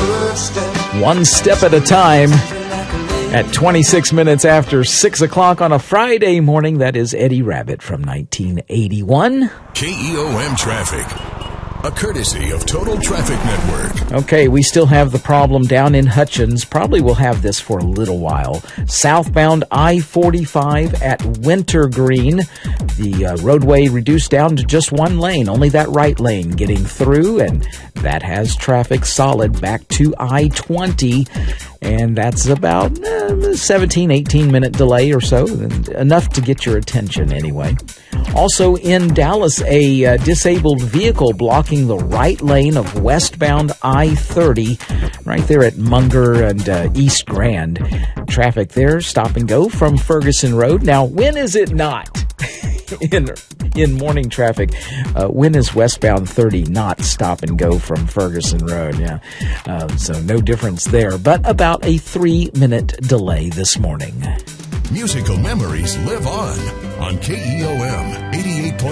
One step at a time. At 26 minutes after 6 o'clock on a Friday morning, that is Eddie Rabbitt from 1981. KEOM Traffic, a courtesy of Total Traffic Network. Okay, we still have the problem down in Hutchins. Probably will have this for a little while. Southbound I-45 at Wintergreen. The roadway reduced down to just one lane, only that right lane getting through, and that has traffic solid back to I-20. And that's about 17, 18-minute delay or so, enough to get your attention anyway. Also in Dallas, a disabled vehicle blocking the right lane of westbound I-30, right there at Munger and East Grand. Traffic there, stop and go from Ferguson Road. Now, when is it not? In morning traffic, when is westbound 30 not stop and go from Ferguson Road? Yeah, so no difference there, but about a 3-minute delay this morning. Musical memories live on KEOM 88.1.